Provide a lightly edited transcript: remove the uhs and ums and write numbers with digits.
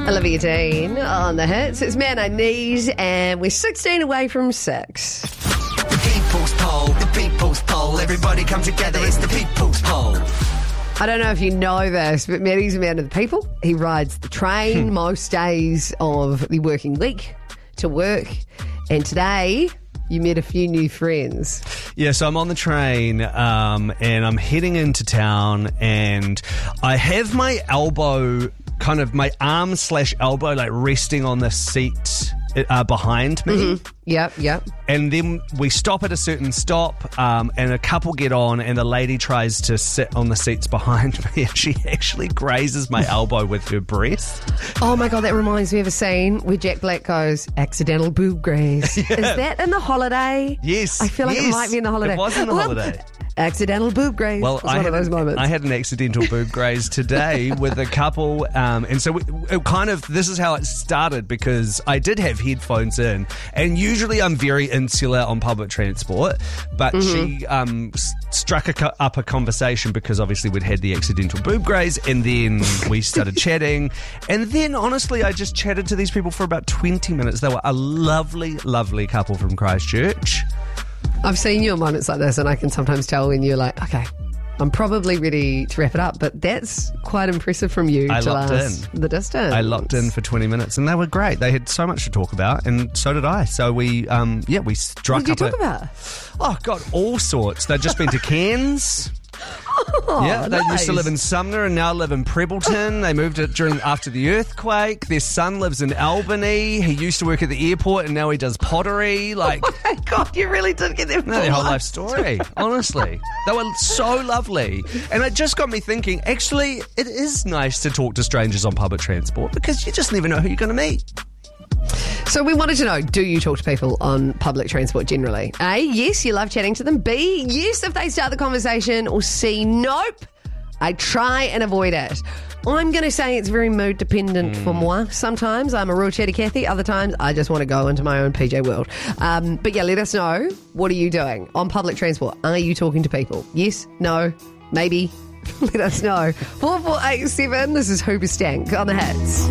Olivia Dean on the hits. It's Man I Need, and we're 16 away from 6. The people's poll. Everybody come together, it's the people's poll. I don't know if you know this, but Maddie's a man of the people. He rides the train most days of the working week to work. And today, you met a few new friends. Yeah, so I'm on the train and I'm heading into town, and I have my elbow, kind of my arm / elbow, like resting on the seat behind me. Yep. And then we stop at a certain stop, and a couple get on, and the lady tries to sit on the seats behind me, and she actually grazes my elbow with her breast. Oh my God, that reminds me of a scene where Jack Black goes, accidental boob graze. Yeah. Is that in The Holiday? Yes. I feel like it might be in The Holiday. It was in The Holiday. Accidental boob graze. Well, was one of those moments. I had an accidental boob graze today with a couple, and so this is how it started, because I did have headphones in, and usually I'm very insular on public transport, but she struck up a conversation because obviously we'd had the accidental boob graze, and then we started chatting, and then honestly I just chatted to these people for about 20 minutes. They were a lovely, lovely couple from Christchurch. I've seen you in moments like this, and I can sometimes tell when you're like, okay, I'm probably ready to wrap it up, but that's quite impressive from you to last the distance. I locked in for 20 minutes, and they were great. They had so much to talk about, and so did I. So we struck up. What did you talk about? Oh, God, all sorts. They'd just been to Cairns. They used to live in Sumner and now live in Prebbleton. They moved it after the earthquake. Their son lives in Albany. He used to work at the airport and now he does pottery. Oh my God, you really did get them. Their whole life story. Honestly, they were so lovely, and it just got me thinking. Actually, it is nice to talk to strangers on public transport because you just never know who you're going to meet. So we wanted to know, do you talk to people on public transport generally? A, yes, you love chatting to them. B, yes, if they start the conversation. Or C, nope, I try and avoid it. I'm going to say it's very mood dependent for moi. Sometimes I'm a real chatty Cathy. Other times I just want to go into my own PJ world. But yeah, let us know. What are you doing on public transport? Are you talking to people? Yes, no, maybe. Let us know. 4487, this is Hoobastank on the hits.